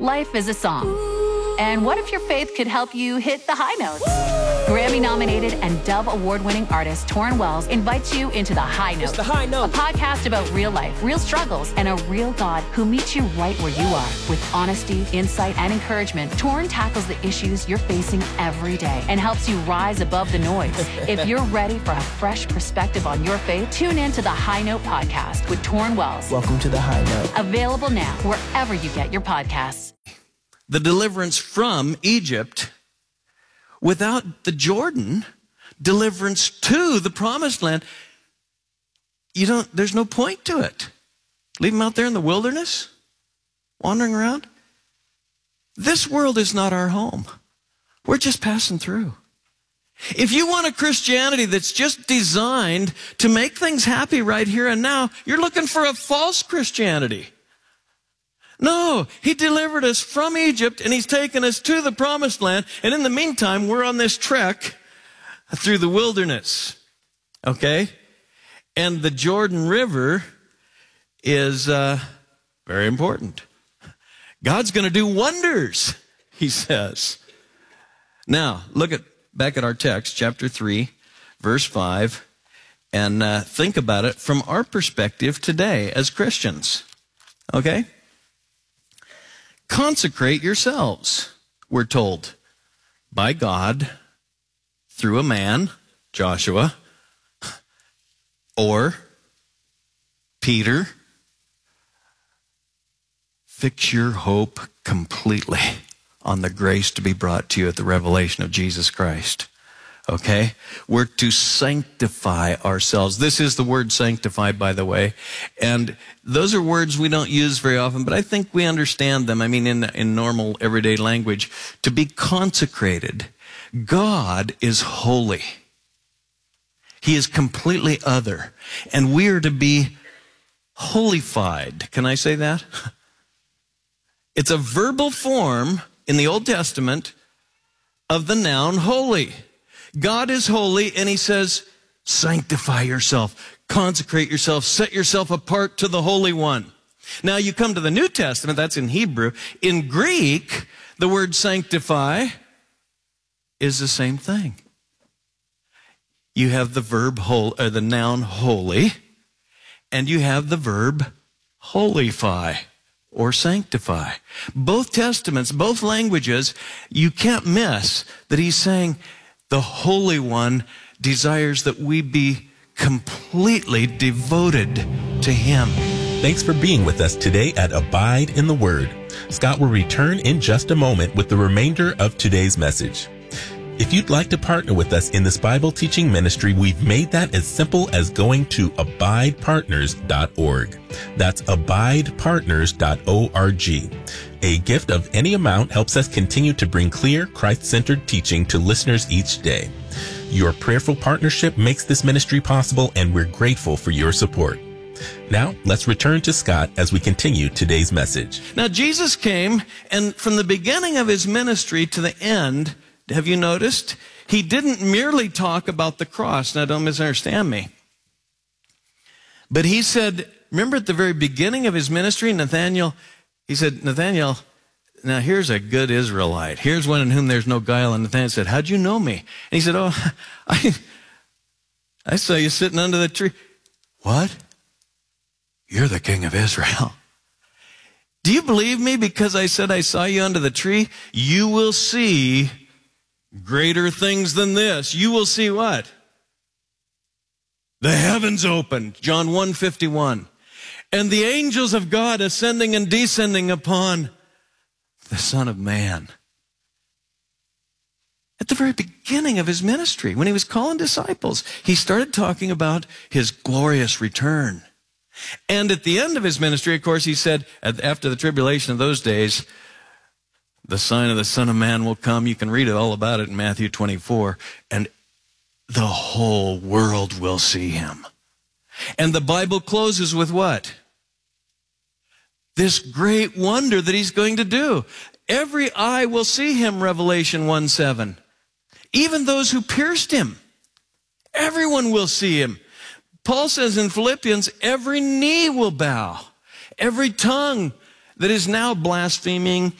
Life is a song. And what if your faith could help you hit the high notes? Grammy-nominated and Dove Award-winning artist Torrin Wells invites you into The High Note. It's The High Note. A podcast about real life, real struggles, and a real God who meets you right where you are. With honesty, insight, and encouragement, Torrin tackles the issues you're facing every day and helps you rise above the noise. If you're ready for a fresh perspective on your faith, tune in to The High Note podcast with Torrin Wells. Welcome to The High Note. Available now wherever you get your podcasts. The deliverance from Egypt without the Jordan deliverance to the promised land. There's no point to it. Leave them out there in the wilderness, wandering around. This world is not our home. We're just passing through. If you want a Christianity that's just designed to make things happy right here and now, you're looking for a false Christianity. No, he delivered us from Egypt and he's taken us to the promised land. And in the meantime, we're on this trek through the wilderness. Okay? And the Jordan River is very important. God's going to do wonders, he says. Now, look back at our text, chapter 3, verse 5, and think about it from our perspective today as Christians. Okay? Consecrate yourselves, we're told, by God through a man, Joshua, or Peter. Fix your hope completely on the grace to be brought to you at the revelation of Jesus Christ. Okay? We're to sanctify ourselves. This is the word sanctify, by the way. And those are words we don't use very often, but I think we understand them. I mean, in normal, everyday language. To be consecrated. God is holy. He is completely other. And we are to be holified. Can I say that? It's a verbal form in the Old Testament of the noun holy. God is holy, and he says, sanctify yourself, consecrate yourself, set yourself apart to the Holy One. Now, you come to the New Testament, that's in Hebrew. In Greek, the word sanctify is the same thing. You have the noun holy, and you have the verb holify or sanctify. Both testaments, both languages, you can't miss that he's saying, the Holy One desires that we be completely devoted to him. Thanks for being with us today at Abide in the Word. Scott will return in just a moment with the remainder of today's message. If you'd like to partner with us in this Bible teaching ministry, we've made that as simple as going to abidepartners.org. That's abidepartners.org. A gift of any amount helps us continue to bring clear, Christ-centered teaching to listeners each day. Your prayerful partnership makes this ministry possible, and we're grateful for your support. Now, let's return to Scott as we continue today's message. Now, Jesus came, and from the beginning of his ministry to the end, have you noticed? He didn't merely talk about the cross. Now, don't misunderstand me. But he said, remember at the very beginning of his ministry, he said, Nathanael, now here's a good Israelite. Here's one in whom there's no guile. And Nathanael said, how'd you know me? And he said, I saw you sitting under the tree. What? You're the king of Israel. Do you believe me because I said I saw you under the tree? You will see greater things than this. You will see what? The heavens opened, John 1:51. And the angels of God ascending and descending upon the Son of Man. At the very beginning of his ministry, when he was calling disciples, he started talking about his glorious return. And at the end of his ministry, of course, he said, after the tribulation of those days, the sign of the Son of Man will come. You can read it all about it in Matthew 24. And the whole world will see him. And the Bible closes with what? This great wonder that he's going to do. Every eye will see him, Revelation 1:7. Even those who pierced him. Everyone will see him. Paul says in Philippians, every knee will bow. Every tongue that is now blaspheming